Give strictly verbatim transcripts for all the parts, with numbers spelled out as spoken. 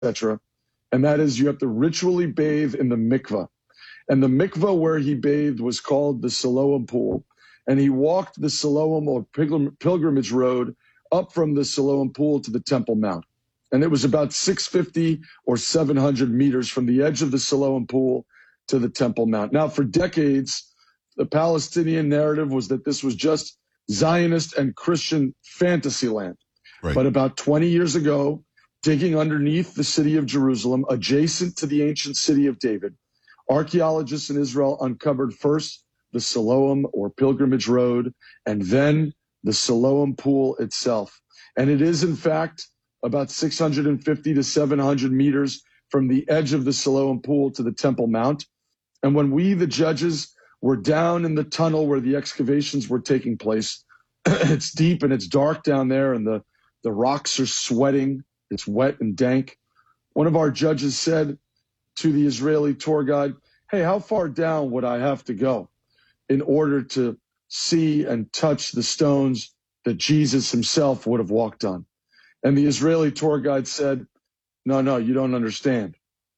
cetera. And that is you have to ritually bathe in the mikveh. And the mikveh where he bathed was called the Siloam Pool. And he walked the Siloam or pilgrim, pilgrimage road up from the Siloam Pool to the Temple Mount. And it was about six hundred fifty or seven hundred meters from the edge of the Siloam Pool to the Temple Mount. Now, for decades, the Palestinian narrative was that this was just Zionist and Christian fantasy land. Right. But about twenty years ago, digging underneath the city of Jerusalem, adjacent to the ancient city of David, archaeologists in Israel uncovered first the Siloam or pilgrimage road, and then the Siloam Pool itself. And it is, in fact, about six hundred fifty to seven hundred meters from the edge of the Siloam Pool to the Temple Mount. And when we, the judges, were down in the tunnel where the excavations were taking place, it's deep and it's dark down there, and the, the rocks are sweating. It's wet and dank. One of our judges said to the Israeli tour guide, "Hey, how far down would I have to go in order to see and touch the stones that Jesus himself would have walked on?" And the Israeli tour guide said, "No, no, you don't understand.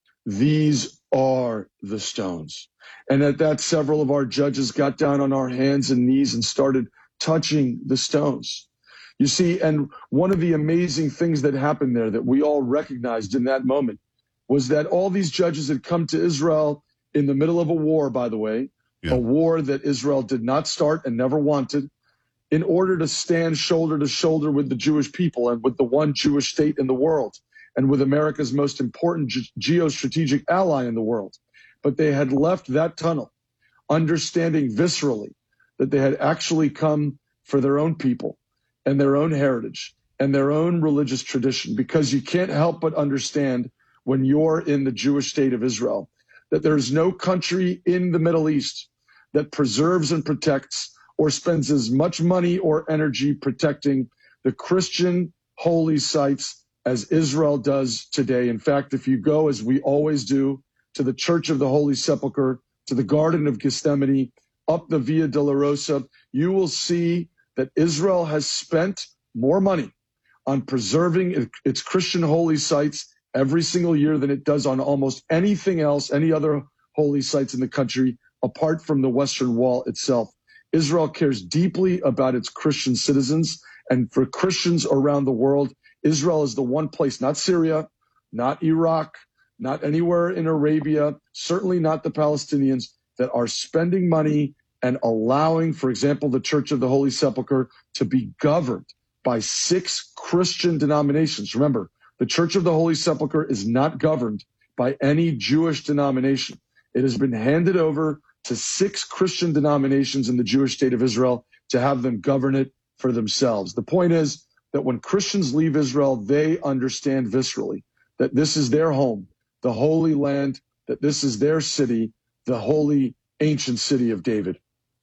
These are the stones." And at that, several of our judges got down on our hands and knees and started touching the stones. You see, and one of the amazing things that happened there that we all recognized in that moment was that all these judges had come to Israel in the middle of a war, by the way, yeah. a war that Israel did not start and never wanted, in order to stand shoulder to shoulder with the Jewish people and with the one Jewish state in the world and with America's most important ge- geostrategic ally in the world. But they had left that tunnel understanding viscerally that they had actually come for their own people and their own heritage and their own religious tradition, because you can't help but understand when you're in the Jewish state of Israel that there's no country in the Middle East that preserves and protects or spends as much money or energy protecting the Christian holy sites as Israel does today. In fact, if you go, as we always do, to the Church of the Holy Sepulchre, to the Garden of Gethsemane, up the Via Dolorosa, you will see that Israel has spent more money on preserving its Christian holy sites every single year than it does on almost anything else, any other holy sites in the country, apart from the Western Wall itself. Israel cares deeply about its Christian citizens, and for Christians around the world, Israel is the one place, not Syria, not Iraq, not anywhere in Arabia, certainly not the Palestinians, that are spending money and allowing, for example, the Church of the Holy Sepulchre to be governed by six Christian denominations. Remember, the Church of the Holy Sepulchre is not governed by any Jewish denomination. It has been handed over to six Christian denominations in the Jewish state of Israel to have them govern it for themselves. The point is that when Christians leave Israel, they understand viscerally that this is their home, the Holy Land, that this is their city, the holy ancient city of David.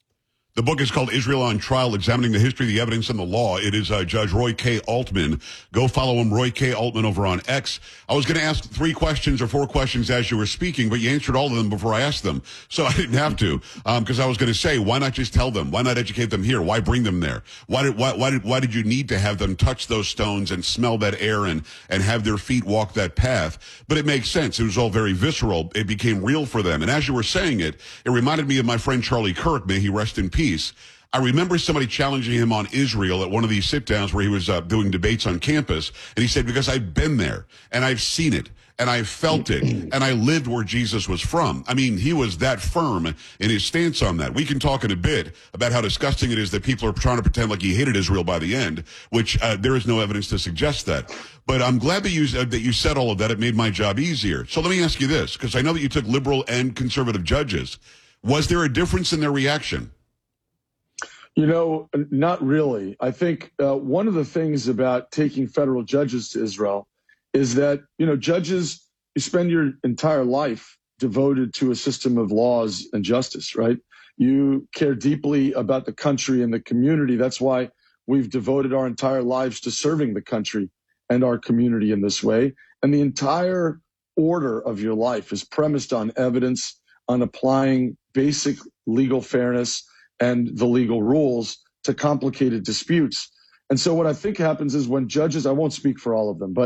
The book is called Israel on Trial, Examining the History, the Evidence, and the Law. It is uh, Judge Roy K. Altman. Go follow him, Roy K. Altman, over on X. I was going to ask three questions or four questions as you were speaking, but you answered all of them before I asked them. So I didn't have to, because um, I was going to say, why not just tell them? Why not educate them here? Why bring them there? Why did why, why did why did you need to have them touch those stones and smell that air and and have their feet walk that path? But it makes sense. It was all very visceral. It became real for them. And as you were saying it, it reminded me of my friend Charlie Kirk. May he rest in peace. I remember somebody challenging him on Israel at one of these sit-downs where he was uh, doing debates on campus, and he said, because I've been there, and I've seen it, and I've felt it, and I lived where Jesus was from. I mean, he was that firm in his stance on that. We can talk in a bit about how disgusting it is that people are trying to pretend like he hated Israel by the end, which uh, there is no evidence to suggest that. But I'm glad that you, uh, that you said all of that. It made my job easier. So let me ask you this, because I know that you took liberal and conservative judges. Was there a difference in their reaction? You know, not really. I think uh, one of the things about taking federal judges to Israel is that, you know, judges, you spend your entire life devoted to a system of laws and justice, right? You care deeply about the country and the community. That's why we've devoted our entire lives to serving the country and our community in this way. And the entire order of your life is premised on evidence, on applying basic legal fairness and the legal rules to complicated disputes. And so what I think happens is when judges, I won't speak for all of them, but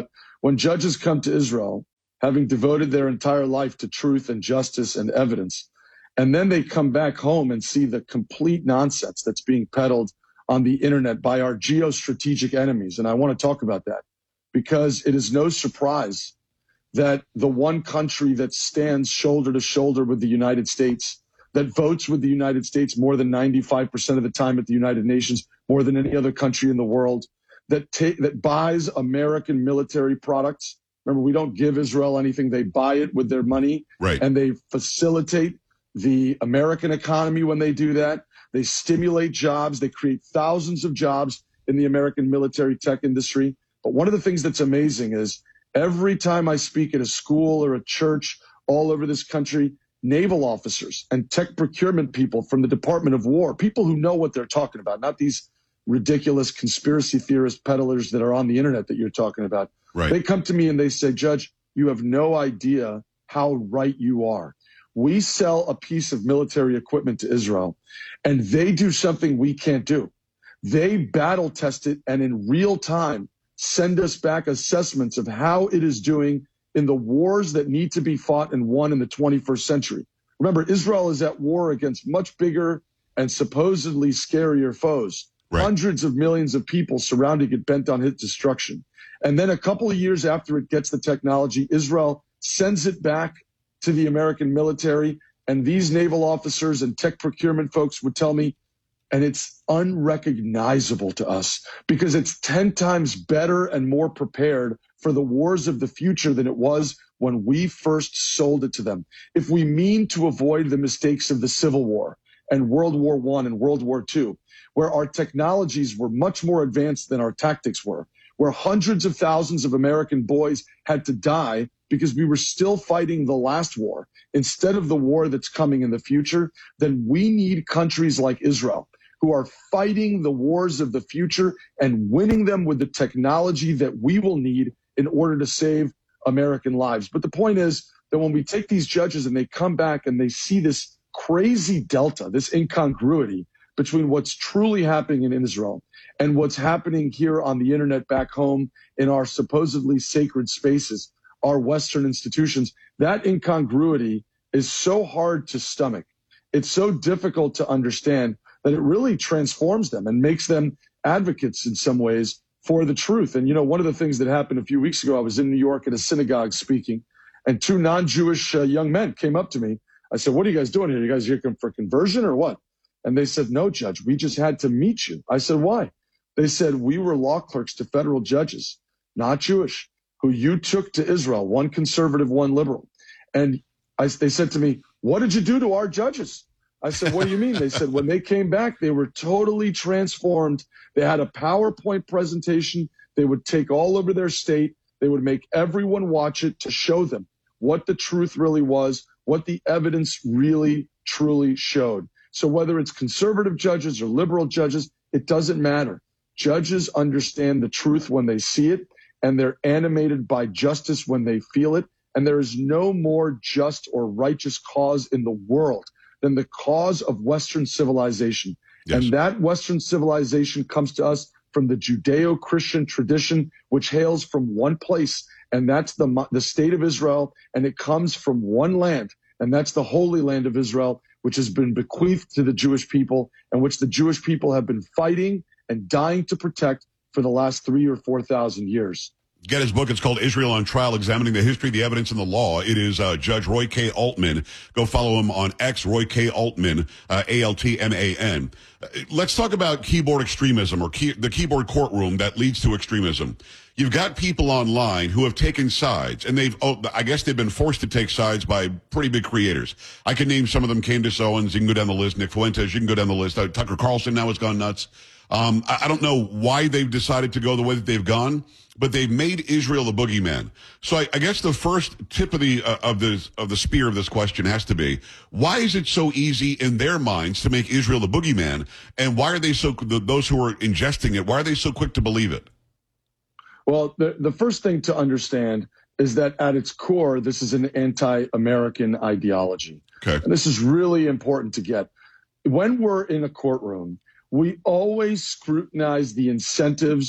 When judges come to Israel, having devoted their entire life to truth and justice and evidence, and then they come back home and see the complete nonsense that's being peddled on the internet by our geostrategic enemies. And I want to talk about that because it is no surprise that the one country that stands shoulder to shoulder with the United States, that votes with the United States more than ninety-five percent of the time at the United Nations, more than any other country in the world, that ta- that buys American military products. Remember, we don't give Israel anything. They buy it with their money. Right. And they facilitate the American economy when they do that. They stimulate jobs. They create thousands of jobs in the American military tech industry. But one of the things that's amazing is every time I speak at a school or a church all over this country, naval officers and tech procurement people from the Department of War, people who know what they're talking about, not these ridiculous conspiracy theorist peddlers that are on the internet that you're talking about. Right. They come to me and they say, Judge, you have no idea how right you are. We sell a piece of military equipment to Israel, and they do something we can't do. They battle test it and in real time send us back assessments of how it is doing in the wars that need to be fought and won in the twenty-first century. Remember, Israel is at war against much bigger and supposedly scarier foes. Right. Hundreds of millions of people surrounding it, bent on its destruction. And then a couple of years after it gets the technology, Israel sends it back to the American military. And these naval officers and tech procurement folks would tell me, and it's unrecognizable to us because it's ten times better and more prepared for the wars of the future than it was when we first sold it to them. If we mean to avoid the mistakes of the Civil War and World War One and World War Two, where our technologies were much more advanced than our tactics were, where hundreds of thousands of American boys had to die because we were still fighting the last war instead of the war that's coming in the future, then we need countries like Israel who are fighting the wars of the future and winning them with the technology that we will need in order to save American lives. But the point is that when we take these judges and they come back and they see this crazy delta, this incongruity between what's truly happening in Israel and what's happening here on the internet back home in our supposedly sacred spaces, our Western institutions, that incongruity is so hard to stomach. It's so difficult to understand that it really transforms them and makes them advocates in some ways for the truth. And, you know, one of the things that happened a few weeks ago, I was in New York at a synagogue speaking, and two non-Jewish uh, young men came up to me. I said, what are you guys doing here? You guys here for conversion or what? And they said, no, Judge, we just had to meet you. I said, why? They said, we were law clerks to federal judges, not Jewish, who you took to Israel, one conservative, one liberal. And I, they said to me, what did you do to our judges? I said, what do you mean? They said, when they came back, they were totally transformed. They had a PowerPoint presentation. They would take all over their state. They would make everyone watch it to show them what the truth really was, what the evidence really, truly showed. So whether it's conservative judges or liberal judges, it doesn't matter. Judges understand the truth when they see it, and they're animated by justice when they feel it. And there is no more just or righteous cause in the world than the cause of Western civilization. Yes. And that Western civilization comes to us from the Judeo-Christian tradition, which hails from one place, and that's the, the state of Israel, and it comes from one land, and that's the Holy Land of Israel, which has been bequeathed to the Jewish people and which the Jewish people have been fighting and dying to protect for the last three or four thousand years. Get his book. It's called Israel on Trial, Examining the History, the Evidence, and the Law. It is uh, Judge Roy K. Altman. Go follow him on X, Roy K. Altman, uh, A L T M A N. Uh, let's talk about keyboard extremism, or key, the keyboard courtroom that leads to extremism. You've got people online who have taken sides, and they've, oh, I guess they've been forced to take sides by pretty big creators. I can name some of them: Candace Owens, you can go down the list, Nick Fuentes, you can go down the list. Uh, Tucker Carlson now has gone nuts. Um, I, I don't know why they've decided to go the way that they've gone, but they've made Israel the boogeyman. So I, I guess the first tip of the uh, of the of the spear of this question has to be: why is it so easy in their minds to make Israel the boogeyman, and why are they so the, those who are ingesting it? Why are they so quick to believe it? Well, the the first thing to understand is that at its core, this is an anti-American ideology. Okay. And this is really important to get. When we're in a courtroom, we always scrutinize the incentives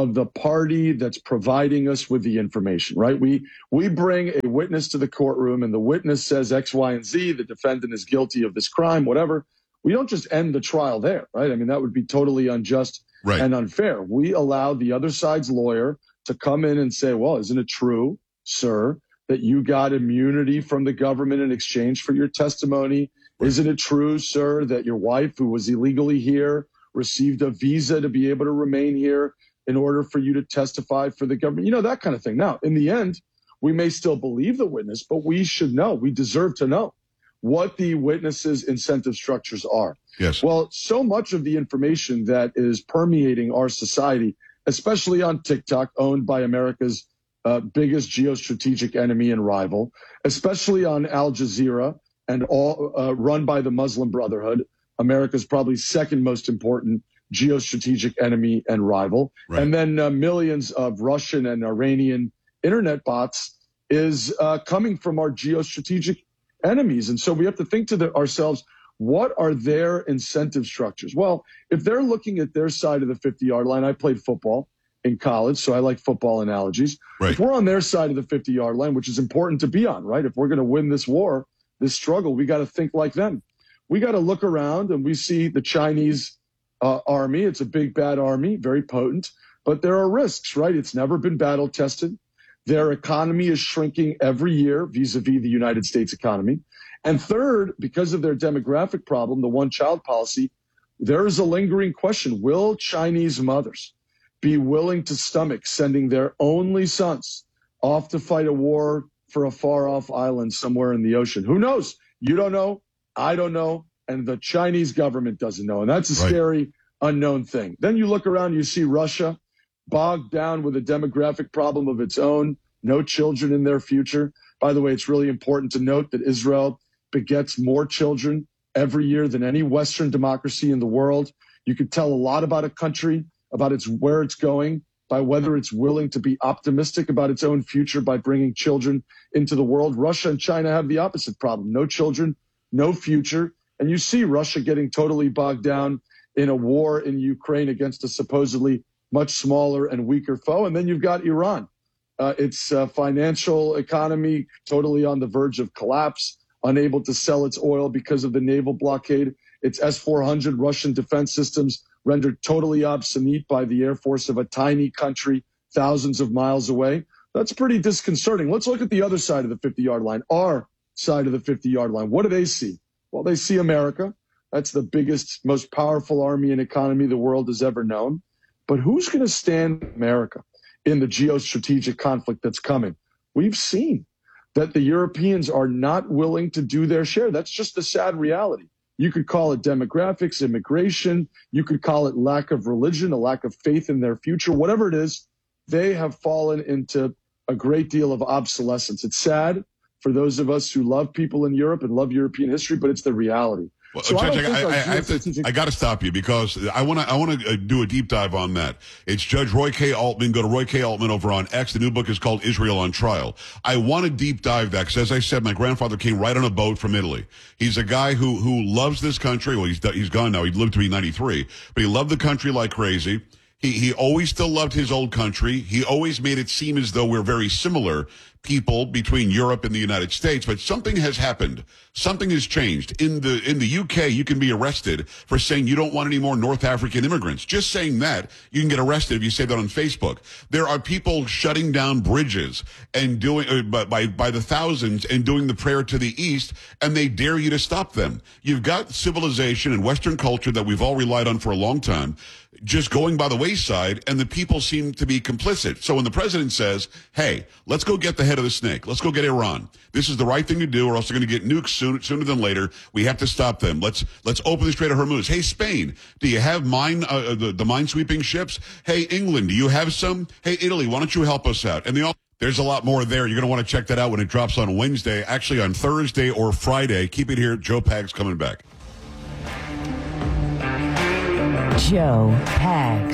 of the party that's providing us with the information, right? We we bring a witness to the courtroom and the witness says X, Y, and Z, the defendant is guilty of this crime, whatever. We don't just end the trial there, right? I mean, that would be totally unjust right. and unfair. We allow the other side's lawyer to come in and say, well, isn't it true, sir, that you got immunity from the government in exchange for your testimony? Right. Isn't it true, sir, that your wife, who was illegally here, received a visa to be able to remain here in order for you to testify for the government? You know, that kind of thing. Now, in the end, we may still believe the witness, but we should know, we deserve to know what the witness's incentive structures are. Yes. Well, so much of the information that is permeating our society, especially on TikTok, owned by America's uh, biggest geostrategic enemy and rival, especially on Al Jazeera and all uh, run by the Muslim Brotherhood, America's probably second most important geostrategic enemy and rival. Right. And then uh, millions of Russian and Iranian internet bots is uh, coming from our geostrategic enemies. And so we have to think to the, ourselves, what are their incentive structures? Well, if they're looking at their side of the fifty-yard line, I played football in college, so I like football analogies. Right. If we're on their side of the fifty-yard line, which is important to be on, right? If we're going to win this war, this struggle, we got to think like them. We got to look around and we see the Chinese uh, army. It's a big, bad army, very potent, but there are risks, right? It's never been battle tested. Their economy is shrinking every year vis-a-vis the United States economy. And third, because of their demographic problem, the one-child policy, there is a lingering question. Will Chinese mothers be willing to stomach sending their only sons off to fight a war for a far-off island somewhere in the ocean? Who knows? You don't know. I don't know. And the Chinese government doesn't know. And that's a right. scary, unknown thing. Then you look around, you see Russia bogged down with a demographic problem of its own, no children in their future. By the way, it's really important to note that Israel begets more children every year than any Western democracy in the world. You could tell a lot about a country, about its where it's going, by whether it's willing to be optimistic about its own future by bringing children into the world. Russia and China have the opposite problem. No children, no future. And you see Russia getting totally bogged down in a war in Ukraine against a supposedly much smaller and weaker foe. And then you've got Iran. Uh, its uh, financial economy totally on the verge of collapse, unable to sell its oil because of the naval blockade. Its S four hundred Russian defense systems rendered totally obsolete by the air force of a tiny country thousands of miles away. That's pretty disconcerting. Let's look at the other side of the fifty-yard line, our side of the fifty-yard line. What do they see? Well, they see America. That's the biggest, most powerful army and economy the world has ever known. But who's going to stand America in the geostrategic conflict that's coming? We've seen that the Europeans are not willing to do their share. That's just the sad reality. You could call it demographics, immigration. You could call it lack of religion, a lack of faith in their future. Whatever it is, they have fallen into a great deal of obsolescence. It's sad for those of us who love people in Europe and love European history, but it's the reality. Well, so Judge, I, I, I, I have to. I got to stop you because I want to. I want to do a deep dive on that. It's Judge Roy K. Altman. Go to Roy K. Altman over on X. The new book is called Israel on Trial. I want to deep dive that because, as I said, my grandfather came right on a boat from Italy. He's a guy who who loves this country. Well, he's he's gone now. He lived to be ninety-three, but he loved the country like crazy. He he always still loved his old country. He always made it seem as though we're very similar people between Europe and the United States, but something has happened. Something has changed. In the in the U K, you can be arrested for saying you don't want any more North African immigrants. Just saying that, you can get arrested if you say that on Facebook. There are people shutting down bridges and doing uh, by by the thousands and doing the prayer to the east, and they dare you to stop them. You've got civilization and Western culture that we've all relied on for a long time just going by the wayside, and the people seem to be complicit. So when the president says, hey, let's go get the head of the snake, let's go get Iran, this is the right thing to do, or else they're going to get nukes soon, sooner than later. We have to stop them. Let's let's open the Strait of Hormuz. Hey, Spain, do you have mine uh, the, the mine-sweeping ships? Hey, England, do you have some? Hey, Italy, why don't you help us out? And they all... There's a lot more there. You're going to want to check that out when it drops on Wednesday, actually on Thursday or Friday. Keep it here. Joe Pags coming back. Joe Pags.